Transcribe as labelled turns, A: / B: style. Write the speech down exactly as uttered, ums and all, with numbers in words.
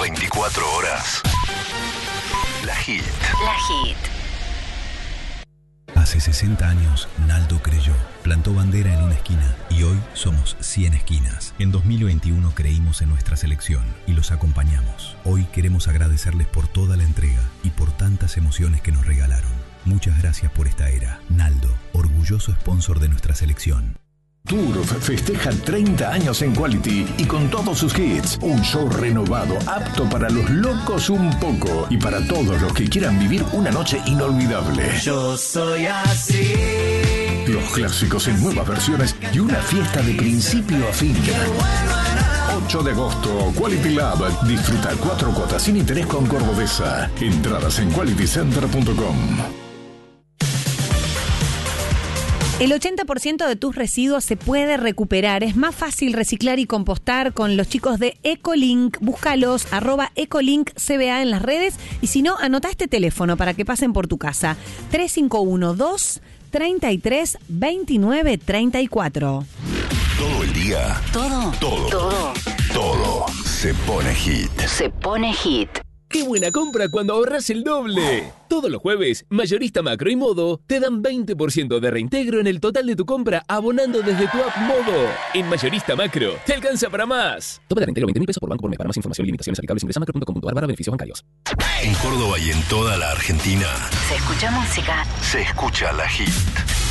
A: veinticuatro horas. La Hit.
B: La Hit.
C: Hace sesenta años, Naldo creyó, plantó bandera en una esquina y hoy somos cien esquinas. En dos mil veintiuno creímos en nuestra selección y los acompañamos. Hoy queremos agradecerles por toda la entrega y por tantas emociones que nos regalaron. Muchas gracias por esta era. Naldo, orgulloso sponsor de nuestra selección.
D: Turf festeja treinta años en Quality y con todos sus hits. Un show renovado, apto para los locos un poco y para todos los que quieran vivir una noche inolvidable.
E: Yo soy así.
D: Los clásicos en nuevas versiones y una fiesta de principio a fin. ocho de agosto, Quality Lab. Disfruta cuatro cuotas sin interés con Cordobesa. Entradas en quality center punto com.
F: El ochenta por ciento de tus residuos se puede recuperar. Es más fácil reciclar y compostar con los chicos de Ecolink. Búscalos, arroba Ecolink C B A en las redes. Y si no, anota este teléfono para que pasen por tu casa. tres cinco uno, dos, treinta y tres, veintinueve, treinta y cuatro.
A: Todo el día.
B: Todo.
A: Todo.
B: Todo.
A: Todo se pone hit.
B: Se pone hit.
G: ¡Qué buena compra cuando ahorras el doble! Todos los jueves, Mayorista Macro y Modo te dan veinte por ciento de reintegro en el total de tu compra abonando desde tu app Modo. En Mayorista Macro, te alcanza para más. Tope de reintegro veinte mil pesos por banco por mes. Para más información y limitaciones aplicables ingresa a macro punto com punto a r barra beneficios bancarios.
A: En Córdoba y en toda la Argentina
B: Se escucha música.
A: se escucha La Hit.